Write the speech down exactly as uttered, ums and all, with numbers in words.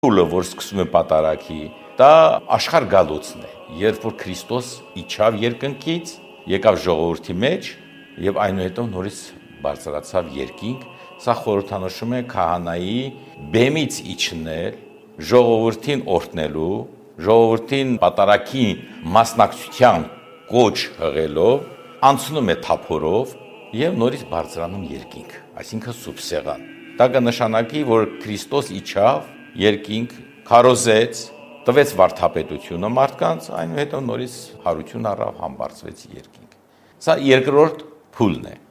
Փուլը, որ սկսում է պատարագի, դա աշխարհ գալուցն է, երբ որ Քրիստոս իջավ երկնքից, եկավ ժողովրդի մեջ եւ այնուհետեւ նորից բարձրացավ երկինք, սա խորհրդանշում է քահանայի բեմից իջնել, ժողովրդին օրհնելու, ժողովրդին պատարագի մասնակցության կոչ հղելով, անցնում է թափորով եւ նորից բարձրանում երկինք, այսինքն սուրբ սեղան։ Դա կնշանակի, որ Քրիստոս իջավ երկինք, քարոզեց, տվեց վարդապետությունը մարդկանց, այնուհետև նորից հարություն առավ, համբարձվեց երկինք։ Սա երկրորդ փուլն է։